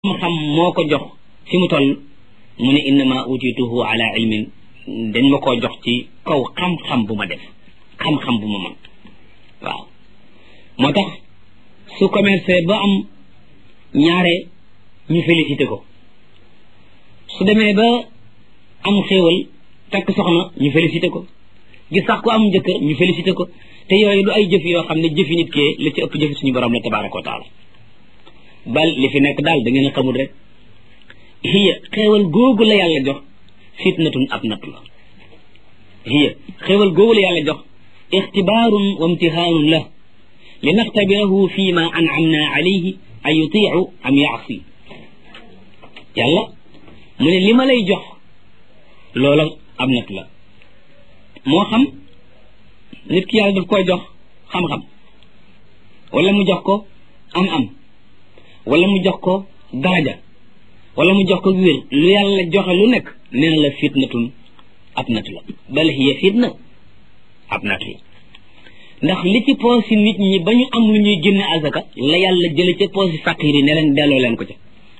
xam moo ko jox fi mu toll mu ne innama utituhu ala ilmin dañ ma koo jox ci kaw xam-xam bu ma def xam-xam bu ma mën waaw moo tax su commercé ba am ñaare ñu félicité ko su demee ba am xéewal takk soxna ñu félicité ko gis sax ko am jëkkër ñu félicité ko te yooyu du ay jëf yoo xam ne jëfi nit kee la ci ëpp jëfi suñu borom la tabaraka wa taala bal li fi nekk daal da ngeen a xamul rek hiya xéewal googu la yàlla jox fitnatun ab natt la hiya xéewal googu la yàlla jox ixtibaarun wa imtihaanun la li naxtabirahu fi ma an'amna alayhi an yutiicu am yaasi yàlla mu ne li ma lay jox loola ab natt la moo xam nit ki yàlla daf koy jox xam-xam wala mu jox ko am-am wala mu jox ko daraja wala mu jox ko wér lu yàlla joxe lu nekk nee na la fitnatun ab natt la bal hiya fitna ab natt la ndax li ci poosi nit ñi ba ñu am lu ñuy génne azaka la yàlla jële ca poosi faqiir yi ne leen delloo leen ko ca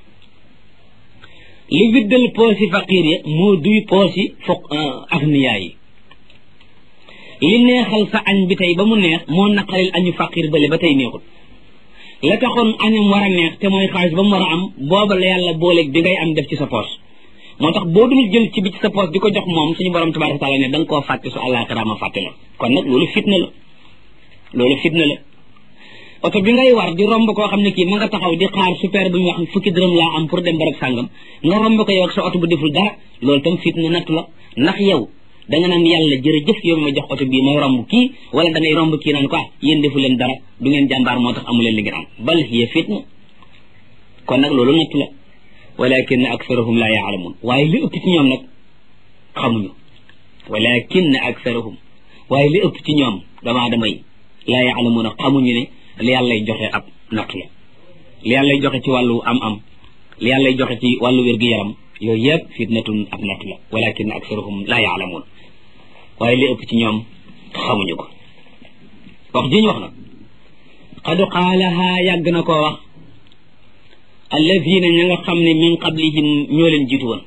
li widdal poosi faqiir yi moo duy poosi agniyaa yi li neexal sa añ bi tey ba mu neex moo naqaril añu faqiir bale ba tey neexul la taxoon añam war a neex te mooy xaalis ba mu war a am booba la yàlla booleeg bi ngay am def ci sa poos moo tax boo dul jël ci bi ci sa poos di ko jox moom suñu borom tabaaraka taala ne da nga koo fàtte su àllaaxira ma fàtte la kon nag loolu fitna la oto bi ngay war di romb koo xam ne kii ma nga taxaw di xaar super bu ñu wax fukki dërëm laa am pour dem barab sàngam nga romb ko yow ak sa oto bu deful dara loolu tam fitna nattu la ndax yow da nga naan yàlla jërëjëf yow ma jox oto bii may romb kii wala da ngay romb kii naan ko yéen defu leen dara du ngeen jàmbaar moo tax amu leen li ngeen am bal hiya fitna kon nag loolu natt la walakin aksarahum la yaalamun waaye li ëpp ci ñoom nag xamuñu walakin aksarahum waaye li ëpp ci ñoom damaa damay la yaalamun a xamuñu ne li yàllay joxe ab natt la li yàllay joxe ci wàllu am-am li yàllay joxe ci wàllu wér-gu-yaram yooyu yëpp fitnatun ab natt la walakin aksarahum la yaalamun waaye li ëpp ci ñoom xamuñu ko wax ji ñu wax nag qad qaalaha yàgg na koo wax alladina ña nga xam ne min qablihim ñoo leen jiitu woon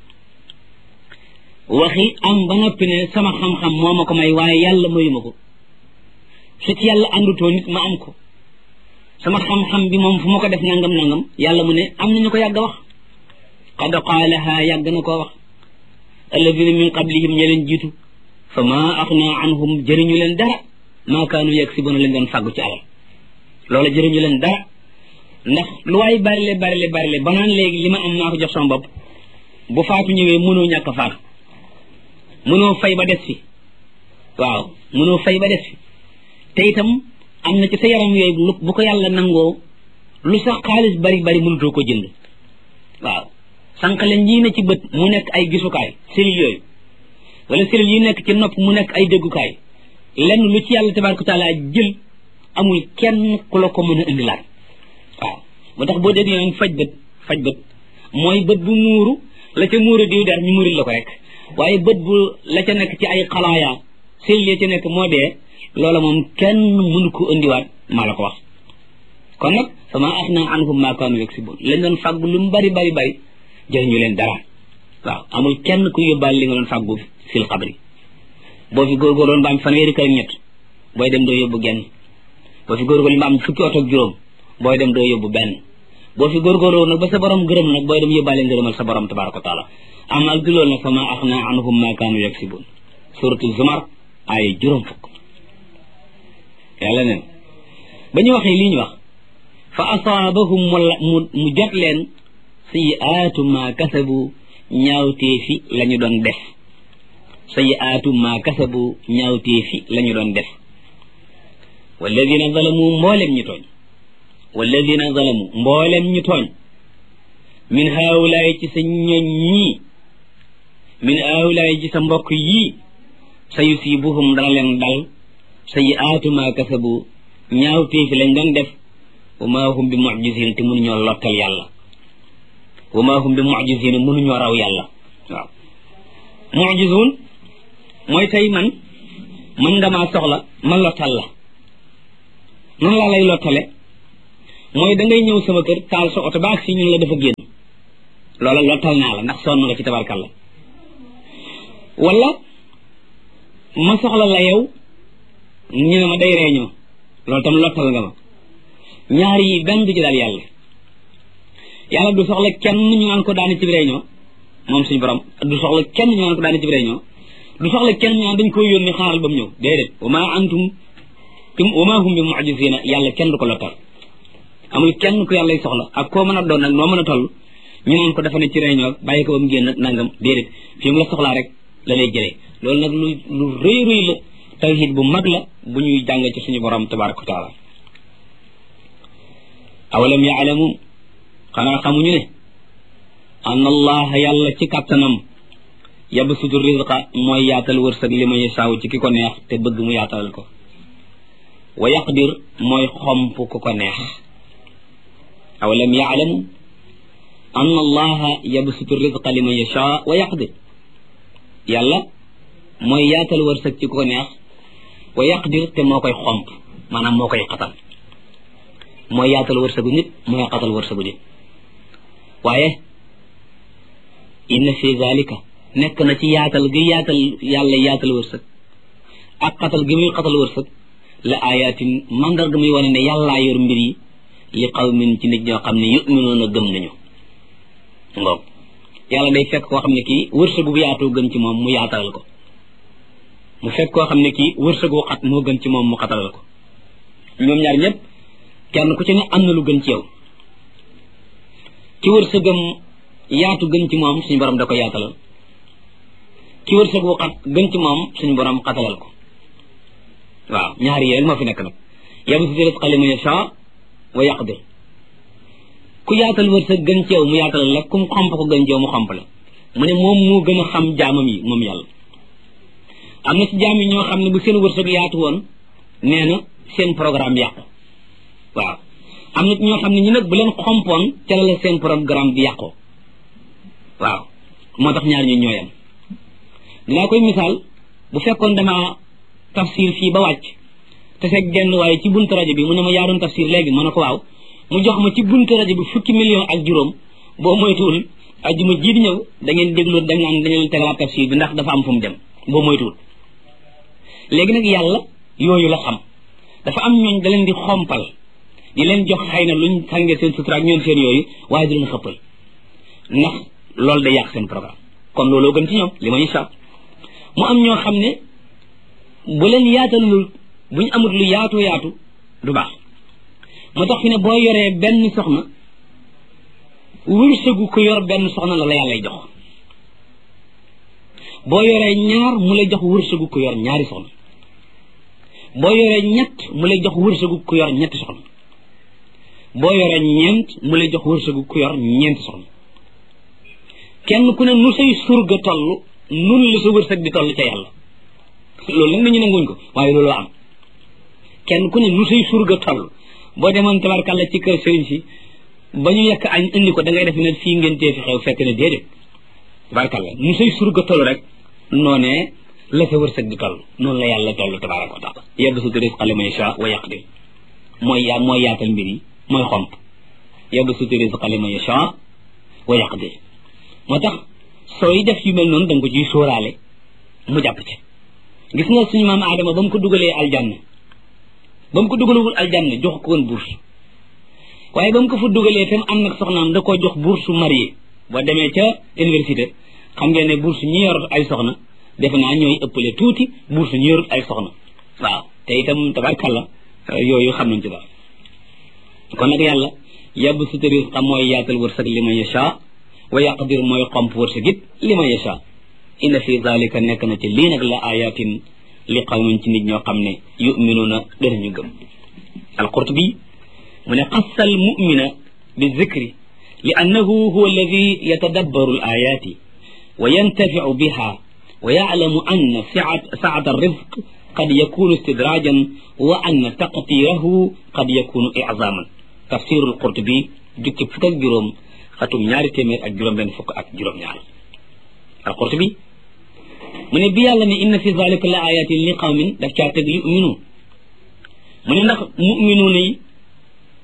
waxi am ba noppi ne sama xam-xam moo ma ko may waaye yàlla mayu ma ko su ci yàlla àndutoo nit ma am ko sama xam-xam bi moom fu ma ko def nangam yàlla mu ne am nañu ko yàgg a wax qad qaalaha yàgg na koo wax alladina min qablihim ña leen jiitu fa maa axna anhum jëriñu leen dara maa kaanu yaksibuna leen doon fàggu ci alal loola jëriñu leen dara ndax lu waay barile ba naan léegi li ma am naa ko jox sama bopp bu faatu ñëwee mënoo ñàkk a faatu mënoo fay ba des fi waaw mënoo fay ba des fi te itam am na ci sa yaram yooyu bu ko yàlla nangoo lu sax xaalis bari mënutoo ko jënd waaw sànq leen ñii ne ci bët mu nekk ay gisukaay cellules yooyu wala cellules yi nekk ci nopp mu nekk ay déggukaay lenn lu ci yàlla tabaaraka taala jël amul kenn ku la ko mën a indilaat waaw moo tax boo dégg yoon faj bët mooy bët bu muuru la ca muuru diw der ñu muuril la ko rek waaye bët bu la ca nekk ci ay xalaaya cellules yi ca nekk moo dee loola moom kenn mënu ko indiwaat maa la ko wax kon nag fama axna anhum ma kaanu yaksibun lañ doon fàggu lu mu bari jëriñu leen dara waaw amul kenn ku yóbbaale li nga doon fàggu fil xabri boo fi góorgóorloon ba am fanweeri kër ak ñett booy dem doo yóbbu genn boo fi góorgóorloon ba am fukki oto ak juróom booy dem doo yóbbu benn boo fi góorgóorloon nag ba sa borom gërëm nag booy dem yóbbaale ngërëmal sa borom tabaraka wa taala am ak du loolu nag fama axna anhum ma kaanu yaksibun suratu zumar ay juróom fukk yàlla neen ba ñu waxee lii ñu wax fa asaabahum mu jot leen sayyi'aatu ma kasabu ñaawteefi lañu doon def sayyi'aatu ma kasabu ñaawteefi lañu doon def walladina zalamu mboolem ñu tooñ min haawulaay ci sa ñoñ ñii min haawulaay ci sa mbokk yii sa yusibuhum dana leen dal sayyi'aatu ma kasabu ñaawteefi lañ doon def wa ma hum bi mu'jizin te mënuñoo lottal yàlla wa ma hum bi mu'jizin mënuñoo raw yàlla waaw mu'jizun mooy tey man nga maa soxla ma lottal la noonu laa lay lottale mooy da ngay ñëw sama kër taal sa oto baag si ñun la dafa génn loola lottal naa la ndax sonn nga ci tabarkalla wala ma soxla la yow ñu ne ma day réunion loolu tam lottal nga ma ñaar yi benn du ci daal yàlla du soxla kenn ñu naan ko daani ci réunion moom suñu borom du soxla kenn ñu naan ko daani ci réunion du soxla kenn ñu naan dañ koy yónni xaaral ba mu ñëw déedéet wa ma hum bi mu'jizina yàlla kenn du ko lottal amul kenn ku yàlla soxla ak koo mën a doon nag noo mën a toll ñu naan ko dafa ne ci réunion bàyyi ko ba mu génn nangam déedéet fi mu la soxlaa rek la lay jëlee loolu nag lu rëy rëy la tawhid bu mag la bu ñuy jàng ci suñu borom tabaraka wa taala awalam yaalamu xanaa xamuñu ne anna allah yàlla ci kàttanam yabsutu rizqa mooy yaatal wërsëg li ma yasaaw ci ki ko neex te bëgg mu yaatalal ko wa yaqdir mooy xomp ku ko neex awalam yaalamu anna allaha yabsutu rizqa li man yashaa wa yaqdir yàlla mooy yaatal wërsëg ci ku ko neex wa yaqdir te moo koy xomp maanaam moo koy xatal mooy yaatal wërsëgu nit mooy xatal wërsëgu nit waaye inna fi zalika nekk na ci yaatal gi yaatal yàlla yaatal wërsëg ak xatal gi muy xatal wërsëg la ayatin mandarga muy wane ne yàllaa yor mbir yi li qawmin ci nit ñoo xam ne yu'minuuna gëm nañu ngoog yàlla day fekk koo xam ne kii wërsëgu bu yaatoo gën ci moom mu yaatalal ko mu fekk koo xam ne kii wërsëgu xat moo gën ci moom mu xatalal ko ñoom ñaar ñëpp kenn ku ci ne am na lu gën ci yow ki wërsëgam yaatu gën ci moom suñu borom da ko yaatalal ki wërsëgu xat gën ci moom suñu borom xatalal ko waaw ñaar yi rek moo fi nekk nag yabsutu rizqa liman yashaa wa yaqdir ku yaatal wërsëg gën ci yow mu yaatalal la kum xomp ko gën ci yow mu xomp la mu ne moom moo gën a xam jaamam yi moom yàlla am na ci jaam yi ñoo xam ne bu seen wërsëg yaatu woon nee na seen programme yàqu waaw am na ci ñoo xam ne ñu nag bu leen xompoon ca la seen programme bi yàqoo waaw moo tax ñaar ñu ñooyam dinaa koy misaal bu fekkoon dama tafsir fii ba wàcc te fekk genn waaye ci buntu rajo bi mu ne ma yaa doon tafsir léegi ma ne ko waaw mu jox ma ci buntu rajo bi fukki million ak juróom boo moytuwul ajjuma ji di ñëw da ngeen déglu dañ naan dañu leen tegalaat tafsir bi ndax dafa am fu mu dem boo moytuwul léegi nag yàlla yooyu la xam dafa am ñooñ da leen di xompal di leen jox xëy na luñ sànge seen sutura ak ñoom seen yooyu waaye du leen xëppal ndax loolu day yàq seen programme kon looloo gën ci ñoom li ma incha mu am ñoo xam ne bu leen yaatalul bu ñu amut lu yaatu yaatu du baax moo tax fi ne boo yoree benn soxna wërsëgu ko yor benn soxna la yàllay jox boo yoree ñaar mu lay jox wërsëgu ko yor ñaari soxna boo yoree ñett mu lay jox wërsëgu ko yor ñetti soxna boo yoree ñeent mu lay jox wërsëgu ko yor ñeenti soxna kenn ku ne nu say surga toll nun la sa wërsëg di toll ca yàlla loolu nag nañu nanguñ ko waaye loolu am kenn ku ne nu say surga toll boo demoon tabarkàlla ci kër sëriñ si ba ñu yekk añ indi ko da ngay def ne fii ngeen tee fi xew fekk ne déedéet tabarkàlla nu say surga toll rek noonee la sa wërsëg di toll noonu la yàlla toll tabaraka wa taala yabsutu rizqa liman yashaa wa yaqdir mooy yaatal mbir yi mooy xomp yabsutu rizqa liman yashaa wa yaqdir moo tax sooy def yu mel noonu da nga ko ciy sóoraale mu jàpp ci gis nga suñu maam Adama ba mu ko dugalee aljanna ba mu ko dugalewul aljanna jox ko woon bourse waaye ba mu ko fa dugalee tam am nag soxnaam da koo jox bourse marié boo demee ca université xam ngeen ne bourse ñi yor ay soxna defe naa ñooy ëppale tuuti bourse ñi yorut ay soxna waaw te itam tabarkàlla yooyu xam nañ ci dara kon nag yàlla yabsutu rizqa mooy yaatal wërsëg liman yashaa wa yaqdir mooy xomp wërsëg it liman yashaa inna fi zalika nekk na ci lii nag la ayatin li qawmin ci nit ñoo xam ne yuminuuna danañu gëm alqurtubi mu ne qassa al mumina bi zikri li annahu huwa alladi yatadabbaru al ayati wa yantafiu biha wa yaclamu anna saata alrizq qad yakunu istidrajan wa anna taqtirahu qad yakunu iczaman tafsiru alqurtubi jukki fukk ak juróom xatum ñaari téeméer ak juróom benn fukk ak juróom ñaar alqurtubi mu ne bi yàlla ne inna fi zalika la ayatin li qawmin daf caa teg yuminu mu ne ndax muminuuna yi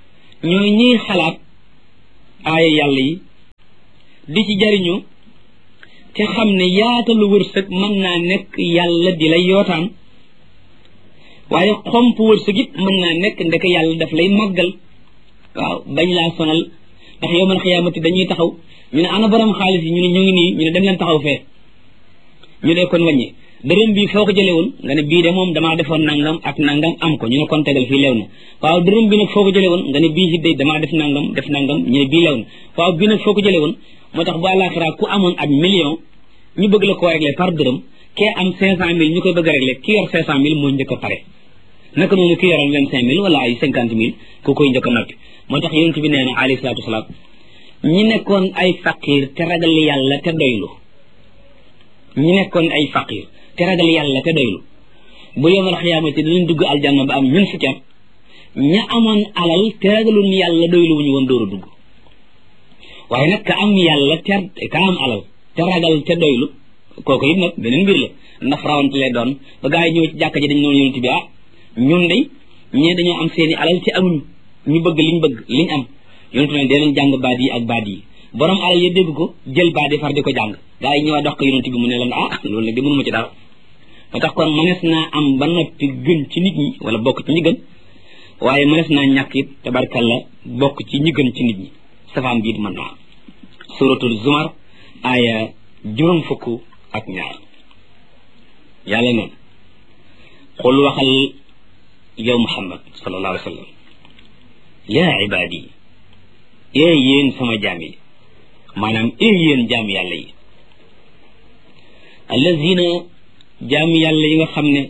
ñooy ñiy xalaat aaya yàlla yi di ci jariñu te xam ne yaatalu wërsëg mën naa nekk yàlla di lay yootaan waaye xomp wërsëg it mën naa nekk ndeke yàlla daf lay màggal waaw bañ laa sonal ndax yawmal xiyaamati dañuy taxaw ñu ne ana borom xaalis yi ñu ne ñu ngi nii ñu ne dem leen taxaw fee ñu ne kon wàññi dërëm bii foo ko jëlee woon nga ne bii de moom damaa defoon nangam ak nangam am ko ñu ne kon tegal fii leew na waaw dërëm bi nag foo ko jëlee woon nga ne bii it day damaa def nangam ñu ne bii leew na waaw bii nag foo ko jëlee woon moo tax bu àllaaxira ku amoon ab million ñu bëgg la koo régler par dërëm kee am 500000 ñu koy bëgg a régler ki yor 500000 moo njëkk a pare naka noonu ki yoroon 25000 wala ay 50000 ku koy njëkk a noppi moo tax yonent bi nee na alayhi salaatu wasalaam ñi nekkoon ay faqir te ragal yàlla te doylu ñi nekkoon ay faqir te ragal yàlla te doylu bu yawmal xiyaamati dinañ dugg aljanna ba am ñun fukki at ña amoon alal te ragalul yàlla doylu wuñu woon dóor a dugg waaye nag ka am yàlla ka am alal te ragal te doylu kooku it nag beneen mbir la ndax rawante lay doon ba gaa yi ñëw ci jàkka ji dañ noonu yonent bi ñun de ñee dañoo am seeni alal te amuñu ñu bëgg liñ am yonent ne dee leen jàng baat yi ak baat yi borom alal ya dégg ko jël baat yi far di ko jàng gaa yi ñëwaat dox ko yonent bi mu ne leen loolu nag di mënuma ci dara moo tax kon mënees naa am ba noppi gën ci nit ñi wala bokk ci ñi gën waaye mënees naa ñàkk it tabarkalla bokk ci ñi gën ci nit ñi safaan biit mën naa suratul zumar aaya 62 yàlla neen xul waxal yow muhammad sallallahu alayhi wa sallam yaa ibaadi yéen sama jaam yi maanaam yéen jaam yàlla yi allazina jaam yàlla yi nga xam ne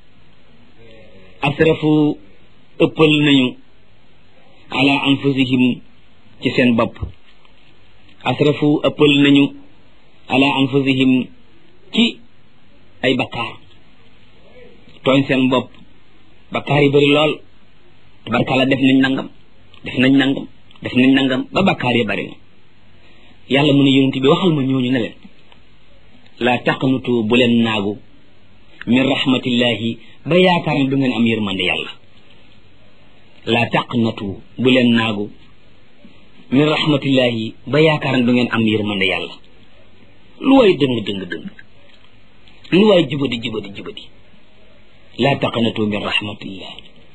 asrafu ëppal nañu ala anfusihim ci seen bopp asrafu ëppal nañu ala anfusihim ci ay bakkaar tooñ seen bopp bakkaar yi bëri lool tabarkalla def nañ nangam ba bakkaar yi bëri na yàlla mu ne yonent bi waxal ma ñooñu ne leen laa taqnutu bu leen naagu min rahmatillahi ba yaakaar ne du ngeen am yërmande yàlla laa taqnatu bu leen naagu min rahmatillahi ba yaakaar ne du ngeen am yërmande yàlla lu waay dëng lu waay jubadi laa taqnatu min rahmatillah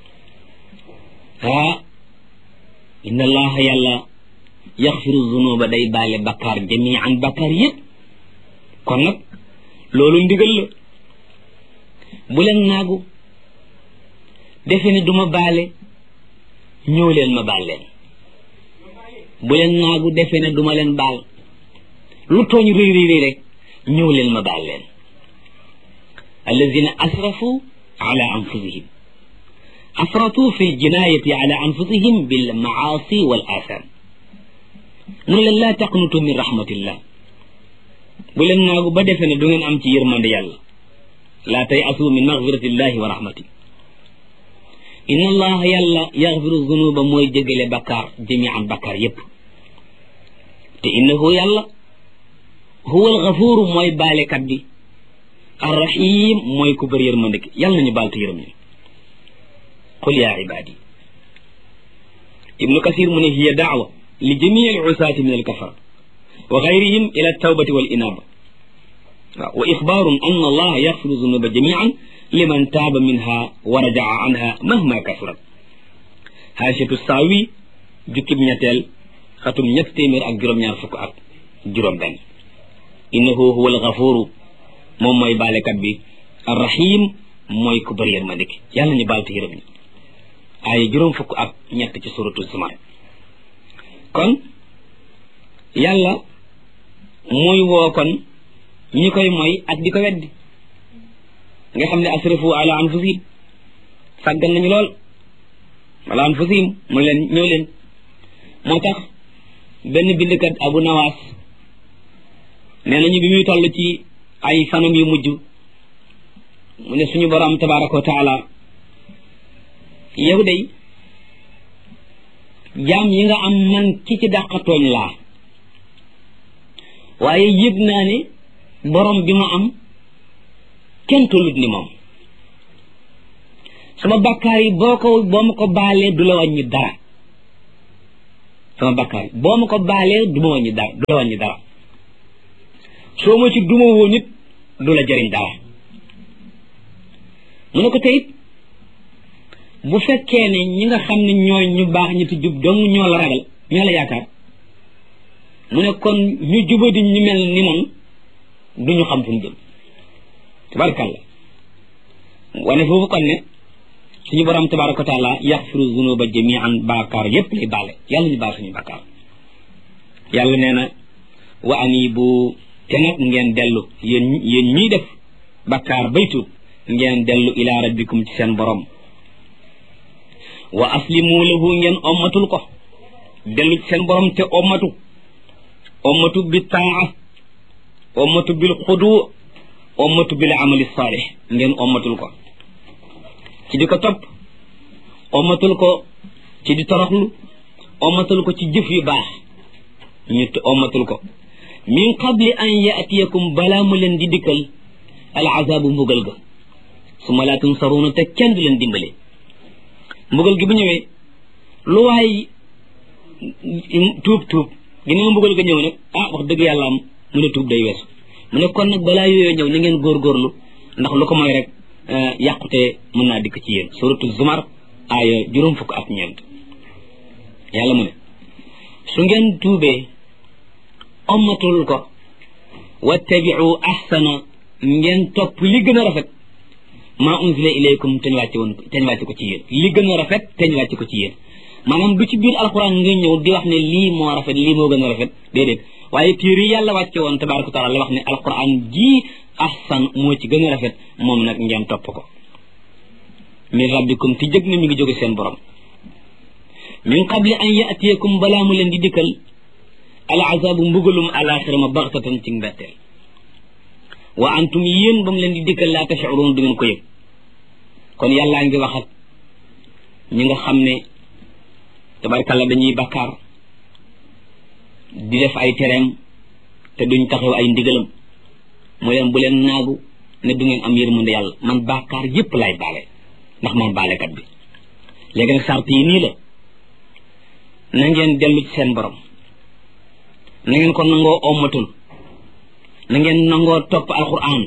inna allaha yàlla yaxfiru zunuba day baale bakkaar jamian bakkaar yëpp kon nag loolu ndigal la bu leen naagu defe ne duma baale ñëw leen ma baal leen bu leen naagu defe ne duma leen baal lu tooñ rëy rek ñëw leen ma baal leen allazina asrafu ala anfusihim asratu fi ljinaayati ala anfusihim bil maasi wal atham mu ne leen laa taqnutu min rahmatillah bu leen naagu ba defe ne du ngeen am ci yërmande yàlla laa tay asu min magfiratillahi wa rahmati inna allaha yàlla yaxfiru zunuba mooy jégale bakkaar jamian bakkaar yépp te innahu yàlla huwa alxafuru mooy baalekat bi arrahim mooy ku bëri yërmande ki yàlla nañu baal te yërëm ñu qul yaa ibaadi ibnu kasir mu ne hiya daawa li jamii al usaati min alkafara wa gayrihim ila altawbati wal inaaba waaw wa ixbaarun an allaha yaxfiru zunuba jamian liman taaba minha wa rajaa anha mahma kasurat haashatu saawi jukkib ñetteel xatum ñett téeméer ak juróom-ñaar fukk ak juróom-benn innahu huwa alxafuru moom mooy baalekat bi arrahim mooy ku bëri yërmande ki yàlla ñu baal te yërëm ñu ay juróom fukk ak ñett ci suratu zumar kon yàlla muy woo kon ñi koy mooy ak di ko weddi nga xam ne asrafu ala anfusihim sàggan nañu lool ala anfusihim mu leen ñëw leen moo tax benn bindkat abu nawaas nee nañu bi muy toll ci ay fanam yu mujj mu ne suñu borom tabaraka wa taala yow day jaam yi nga am man ki ci dàqatooñ laa waaye yëg naa ne borom bi ma am kenn tollut ni moom sama bàkkaar yi boo ma ko baalee du la wàññi dara sama bakkaar boo ma ko baalee du ma wàññi dara du la wàññi dara soo ma ci duma woo nit du la jëriñ dara mu ne ko teyit bu fekkee ne ñi nga xam ne ñooy ñu baax ñi ti jub dong ñoo la ragal ñoo la yaakaar mu ne kon ñu jubadi ñu mel ni man duñu xam fu ñu jëm tabarakàllah wane foofu kon ne suñu borom tabaraka wa taala yaxfiru zunuba jamian baakaar yépp lay baale yàlla ñu baal suñu bakkaar yàlla nee na wa anibu te nag ngeen dellu yéen ñiy def bakkaar baytu ngeen dellu ila rabbikum ci seen borom wa aslimu lahu ngeen ommatul ko dellu ci seen borom te ommatu bi taa ommatu bil xudu ommatu bil amali salih ngeen ommatul ko ci di ko topp ommatul ko ci di toroxlu ommatul ko ci jëf yu baax ñu ommatul ko min qabli an yaatiyakum balaa mu leen di dikkal al azabu mbugal ga summa laa tunsaruuna te kenn du leen dimbale mbugal gi bu ñëwee lu waay tuub ginnaaw mbugal ga ñëw nag wax dëgg yàlla am mu ne tuub day weesu mu ne kon nag balaa yooyu ñëw na ngeen góorgóorlu ndax lu ko mooy rek yàqute mën naa dikk ci yéen suratu zumar aaya 4 yàlla mu ne su ngeen tuubee ommatul ko wattabiu ahsana ngeen topp li gën a rafet maa unzila ilaykum te ñu wàcce ko ci yéen li gën a rafet te ñu wàcce ko ci yéen maanaam du ci biir alquran nga ñëw di wax ne lii moo rafet lii moo gën a rafet déedéet waaye téere yi yàlla wàcce woon tabaraka taala la wax ne alquran ji ahsan moo ci gën a rafet moom nag ngeen topp ko min rabbikum ti jëg na mi ngi jóge seen borom min qabli an yaatiyakum balaa mu leen di dikkal al azabu mbugalum alaxira ma baxtatan ci mbetteel wa antum yéen ba mu leen di dikkal laa tash'urun du ngeen ko yëg kon yàllaa ngi wax ak ñi nga xam ne tabarkalla dañuy bakkaar di def ay tereem te duñ taxaw ay ndigalam mu leen bu leen naagu ne du ngeen am yërmande yàlla man bakkaar yépp lay baale ndax man baalekat bi léegi nag sart yi nii la na ngeen dellu ci seen borom na ngeen ko nangoo ommatul na ngeen nangoo topp alquran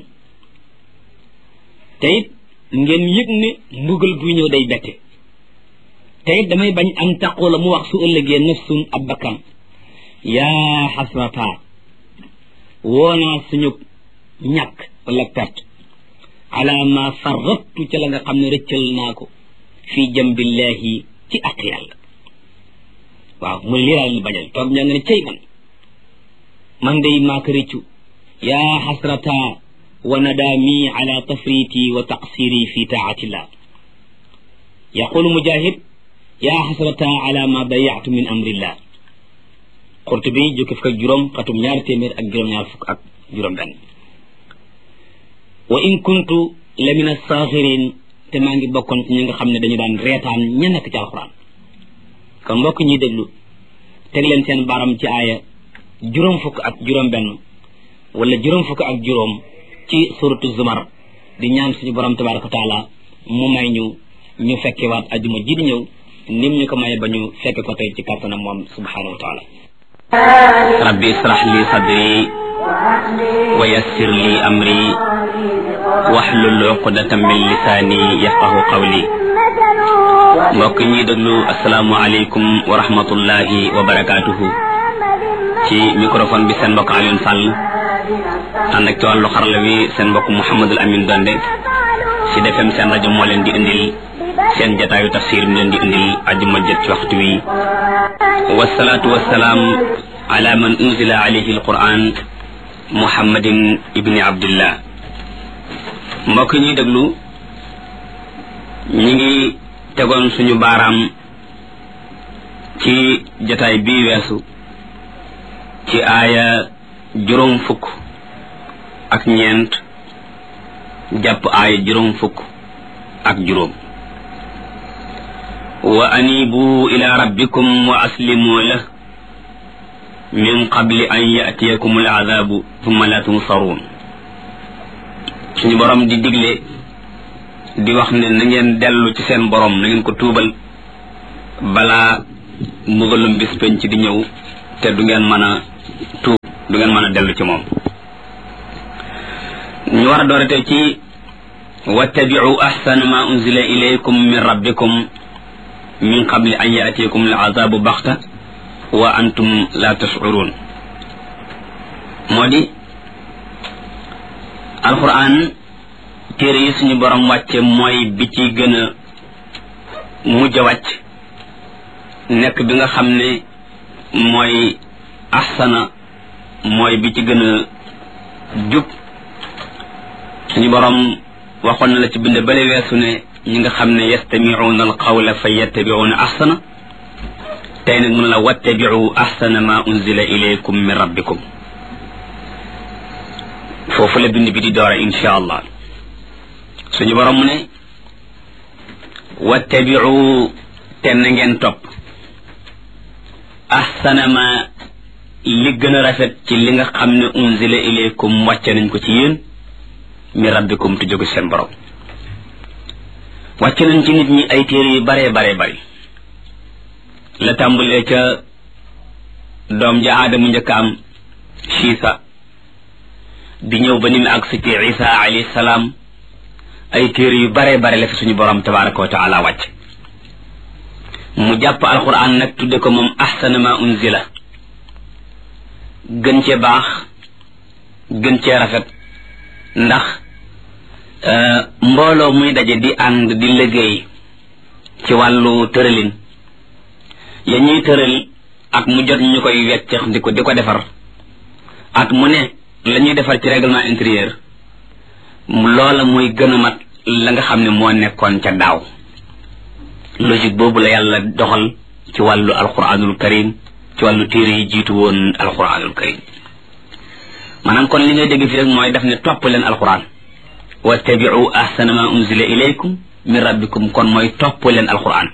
te it ngeen yëg ne mbugal buy ñëw day bette te it damay bañ am taqoo la mu wax su ëllëgee nafsun ab bakkan yaa xasrata woonaa suñu ñàkk wala perte ala ma farrattu ca la nga xam ne rëccal naa ko fii jambillahi ci ak yàlla waaw mu lii daal li bañal toog ñaa nga ne cey man day maa ko rëccu yaa xasrata wa nadaami ala tafriti wa taqsiri fi taatillah yaqulu mujahid yaa xasrata ala ma dayatu min amrillah Qurtubi jukki fukk ak juróom xatum 200 wa in kuntu la min as-saxirin te maa ngi bokkoon ci ñi nga xam ne dañu daan reetaan ña nekk ci alxuraan kon mbokk ñuy déglu teg leen seen baram ci aaya 1 wala 5 ci suratu zumar di ñaan suñu borom tabaraka wa taala mu may ñu fekkewaat ajuma ji di ñëw nim ñu ko may ba ñu fekke ko tey ci kàttanam moom subhanahu wa taala rabbi israh li sadri wa yassir li amri wahlul uqdatan min lisani yafqahu qawli mbokk ñi déglu asalaamu aleykum wa rahmatullahi wa barakatuhu ci microphone bi seen mbokk Alioune Sall ànd ak ci wàllu xarala wi seen mbokk Mouhamadul Amin Donde ci defem seen rajo moo leen di indil seen jataayu tafsir mi leen di indil ajuma jët ci waxtu wi wasalaatu wasalaam ala man unzila alayhi alquran muhammadin ibni abdillah mbokk ñuy déglu ñi ngi tegoon suñu baaraam ci jataay bii weesu ci aaya 4 jàpp aaya 5 wa anibu ila rabbikum wa aslimu lah min qabli an yatiyakum al'adabu thumma la tunsarun suñu borom di digle di wax ne na ngeen dellu ci seen borom na ngeen ko tuubal balaa mbugalum bis penc di ñëw te du ngeen mën a tuub du ngeen mën a dellu ci moom. ñu war a doorate ci wattabi'u ahsana ma unzila ilaykum min rabbikum min qabli an ya'tiyakum al'azabu baxta wa antum la tash'urun. moo di alquran téere yi suñu borom wàcce mooy bi ci gën a mujj a wàcc nekk bi nga xam ne mooy ahsana mooy bi ci gën a jub. suñu borom waxoon na la ci bind bale weesu ne ñi nga xam ne yastami'una alqawla fa yattabi'una ahsana tey nag mun la wattabi'u ahsana ma unzila ilaykum min rabbikum. foofu la bind bi di doora insha allah. suñu borom mu ne wattabi'u te na ngeen topp ahsana ma li gën a rafet ci li nga xam ne unzila ilaykum wàcce nañ ko ci yéen min rabbikum te jóge seen borom. wàcce nañ ci nit ñi ay téere yu bare bare bari la tàmbalee ca doom ja aadamu njëkk am Siisa di ñëw ba ni mu agsi ci Isa alayhi salaam ay téere yu bare bare la fi suñu borom tabaraka wa taala wàcc. mu jàpp alquran nag tudde ko moom ahsana ma unzila gën cee baax gën cee rafet ndax mbooloo muy daje di ànd di liggéey ci wàllu tëralin ya ñuy tëral ak mu jot ñu koy weccex di ko defar ak mu ne la ñuy defar ci règlement intérieur loola muy gën a mat la nga xam ne moo nekkoon ca daaw. logique boobu la yàlla doxal ci wàllu alquranul karim ci wàllu téere yi jiitu woon alquranul karim. maanaam kon li ngay dégg fi rek mooy daf ne topp leen alquran wattabi'u ahsana ma unzila ilaykum min rabbikum kon mooy topp leen alquran.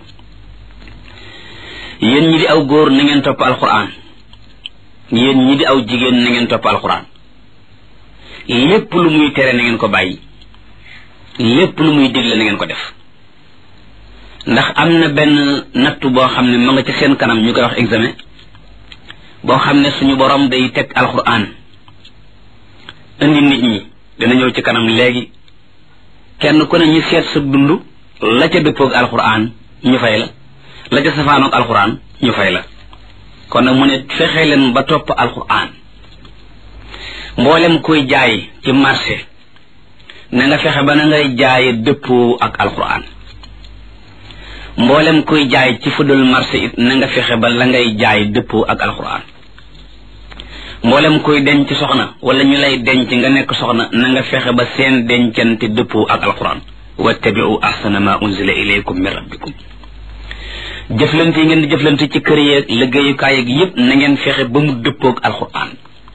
yéen ñi di aw góor na ngeen topp alquran yéen ñi di aw jigéen na ngeen topp alquran. lépp lu muy tere na ngeen ko bàyyi lépp lu muy digle na ngeen ko def. ndax am na benn nattu boo xam ne ma nga ci seen kanam ñu koy wax examen boo xam ne suñu borom day teg alquran indi nit ñi dina ñëw ci kanam léegi kenn ku ne ñu seet sa dund la ca dëppoog alquran ñu fay la ca safaanoog alquran ñu fay la. kon nag mu ne fexe leen ba topp alquran. mboolem koy jaay ci marché na nga fexe ba na ngay jaaye dëppoo ak alquran. mboolem koy jaay ci fudul marché it na nga fexe ba la ngay jaay dëppoo ak alquran. mboolem koy denc soxna wala ñu lay denc nga nekk soxna na nga fexe ba seen dencante dëppoo ak alquran. wattabi'u ahsana ma unzila ilaykum min rabbikum. jëflante yi ngeen di jëflante ci kër yeeg liggéeyukaay yeeg yépp na ngeen fexe ba mu dëppoo ak alquran.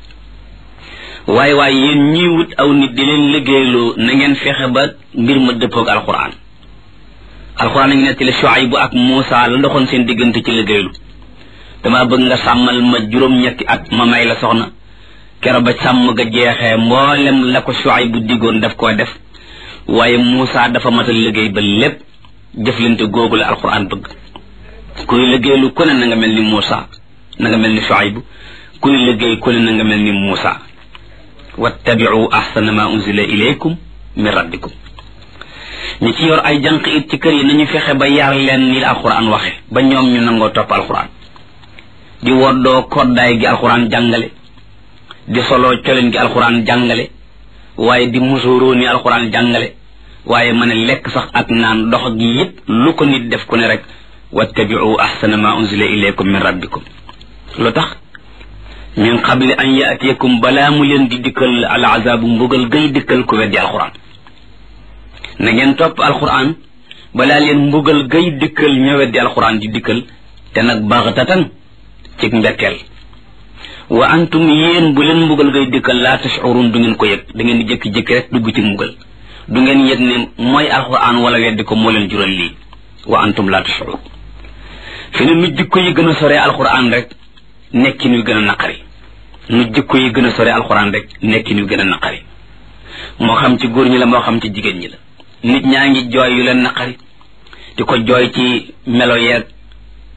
waaye yéen ñii wut aw nit di leen liggéeyloo na ngeen fexe ba mbir ma dëppoo ak alquran. alquran a ngi nettali Shuayb ak Muusa la doxoon seen diggante ci liggéeylu. dama bëgg nga sàmmal ma juróom-ñetti at ma may la soxna kero ba sàmm ga jeexee mboolem la ko Shuayb bu diggoon daf koo def waaye Muusa dafa matal liggéey ba lépp. jëflante googu la alquran bëgg. kuy liggéeylu ku ne na nga mel ni Muusa na nga mel ni Shuayb kuy liggéey ku ne na nga mel ni Muusa. wattabi'u ahsana ma unzila ilaykum min rabbikum. ñi ci yor ay jànq it ci kër yi nañu fexe ba yar leen ni alquran waxe ba ñoom ñu nangoo topp alquran. di woddoo koddaay gi alquran jàngale di soloo coleen gi alquran jàngale waaye di musuroo ni alquran jàngale waaye mën a lekk sax ak naan dox gi yépp lu ko nit def ku ne rek wattabi'u ahsana ma unzila ilaykum min rabbikum. lu tax min qabli an ya'tiyakum balaa mu leen di dikkal al azabu mbugal gay dikkal ku weddi alquran. na ngeen topp alquran balaa leen mbugal gay dikkal ña weddi alquran di dikkal te nag baxtatan ci mbetteel. wa antum yéen bu leen mbugal gay dikkal laa tash'urun du ngeen ko yëg da ngeen di jékki-jékki rek dugg ci mbugal du ngeen yëg ne mooy alquran wala weddi ko moo leen jural lii. wa antum laa tash'urun. fi ne nu jikko yi gën a sore alquran rek nekkin wi gën a naqari. nu jikko yi gën a sore alquran rek nekkin wi gën a naqari. moo xam ci góor ñi la moo xam ci jigéen ñi la. nit ñaa ngi jooy yu leen naqari di ko jooy ci melo yeeg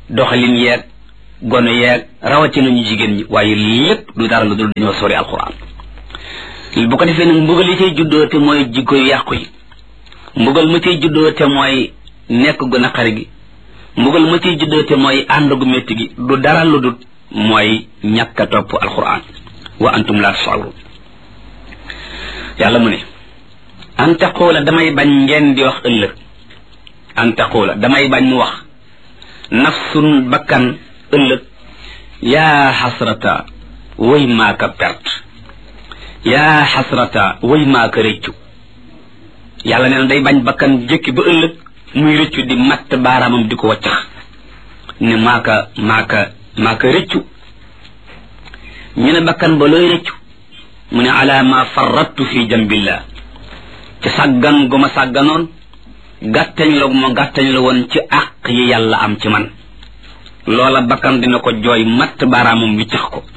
doxalin yeeg gone yeeg rawatina ñu jigéen ñi waaye lépp du dara lu dul dañoo sori alquran bu ko defee nag mbugal yi cay juddoo te mooy jikko yu yàqu yi mbugal ma cay juddoo te mooy nekk gu naqari gi mbugal ma cay juddoo te mooy ànd gu métti gi du dara lu dul mooy ñàkk a topp alquran wa antum la tash'urun yàlla mu ne an taqula damay bañ ngeen di wax ëllëg an taqula damay bañ mu wax nafsun bakkan ëllëg yaa xasrata way maaka perte yaa xasrata way maaka rëccu yàlla nee na day bañ bakkan jékki ba ëllëg muy rëccu di matt baaraamam di ko waccax ne maaka rëccu ñu ne bakkan ba looy rëccu mu ne ala ma farrattu fi jambillah ci sàggan gu ma sàgganoon gàttañ la woon ci àq yi yàlla am ci man loola bakkan dina ko jooy matt baaraamam wi cax ko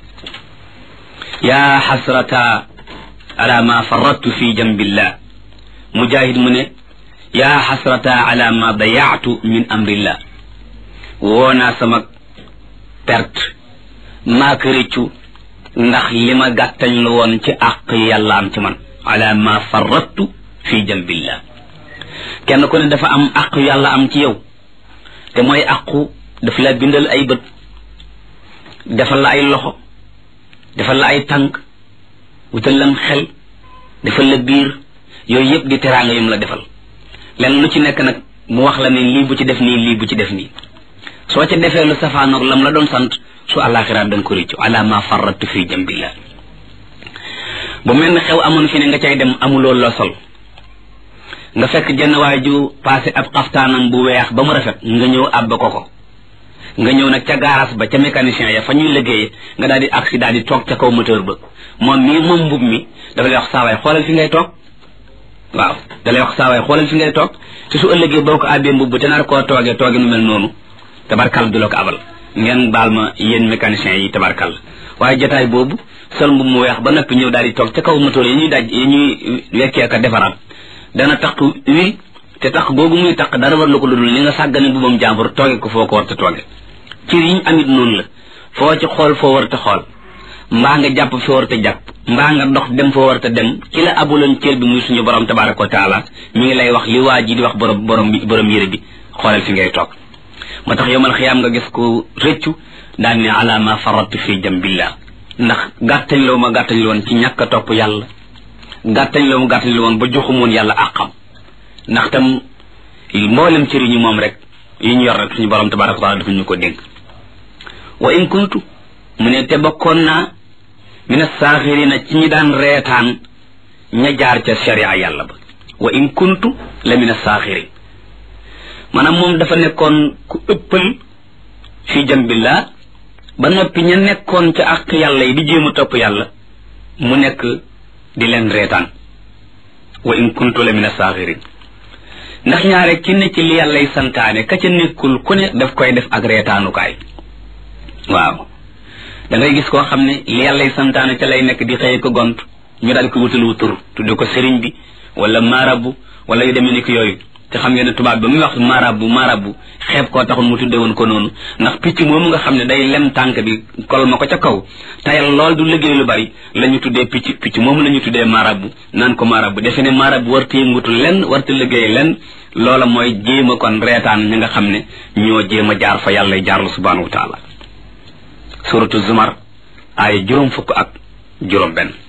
yaa xasrata ala ma farrattu fi jambillah mujahid mu ne yaa xasrata ala ma dayaatu min amrillah woonaa sama perte maa ko rëccu ndax li ma gàttañ la woon ci àq yi yàlla am ci man ala ma farrattu fi jambillah kenn ku ne dafa am àq yàlla am ci yow te mooy àqu daf la bindal ay bët defal la ay loxo defal la ay tànk wutal lam xel defal la biir yooyu yëpp di teraanga yum la defal lenn lu ci nekk nag mu wax la ne lii bu ci def nii lii bu ci def nii soo ca defee lu safaanoog lam la doon sant su àllaaxira da nga ko réccu ala ma farrattu fi jambillah bu mel ne xew amoon fi ne nga cay dem amuloo loo sol nga fekk jenn waay ju passé ab xaftaanam bu weex ba mu rafet nga ñëw àbb ko nga ñëw nag ca garage ba ca mécanicien ya fa ñuy liggéeye nga daal di accident di toog ca kaw moteur ba moom mbub mi dafa lay wax saawaay xoolal fi ngay toog waaw da lay wax saawaay xoolal fi ngay toog te su ëllëgee boo ko àbbee mbubb te nar koo tooge nu mel noonu tabarkal du la ko abal ngeen baal ma yéen mécaniciens yi tabarkal waaye jotaay boobu sol mbub mu weex ba noppi ñëw daal di toog ca kaw moteur yi ñuy wekkee ka defaraat dana tax wi te tax googu muy tax dara war la ko ludul li nga sàggane mbubam jàmbur tooge ko foo ko war te tooge cër yi ñu amit noonu la foo ci xool foo war te xool mbaa nga jàpp foo war te jàpp mbaa nga dox dem foo war te dem ki la abuloon cër bi muy suñu borom tabaraka wa taala mi ngi lay wax li waa ji di wax borom yére bi xoolal fi ngay toog moo tax yowmal xiyaam nga gis ko rëccu daan ne ala ma faratu fi jambillah ndax gàttañ la ma gàttañ la woon ci ñàkk a topp yàlla gàttañ la woon ba joxumoon yàlla àqam ndax tam mboolem cër yi ñu moom rek yi ñu yor rek suñu borom tabaraka wa taala dafa ñu ko dénk wa in kuntu mu ne te bokkoon naa mina saaxirina ci ñi daan reetaan ña jaar ca sharia yàlla ba wa in kuntu la mina saaxirin maanaam moom dafa nekkoon ku ëppal fi jambillah ba noppi ña nekkoon ca àq yàlla yi di jéem a topp yàlla mu nekk di leen reetaan wa in kuntu la mina saaxirin ndax ñaare ki ne ci li yàllay santaane ka ca nekkul ku ne daf koy def ak reetaanukaay waaw da ngay gis koo xam ne li yàllay santaane ca lay nekk di xëye ko gont ñu daal ko wutal wu tur tudde ko sëriñ bi wala marabu wala yu demee ni ko yooyu te xam ngeen ne tubaab ba muy wax marabu xeeb koo taxul mu tudde woon ko noonu ndax picc moomu nga xam ne day lem tànk bi kol ma ko ca kaw tayal lool du liggéey lu bari la ñu tuddee picc moomu la ñu tuddee marabu naan ko marabu defe ne marabu warta yëngutu lenn warta liggéey lenn loola mooy jéem a kon reetaan ñi nga xam ne ñoo jéem a jaar fa yàlla jaarlu subhanahu wa taala suratu zumar ay juróom fukk ak juróom benn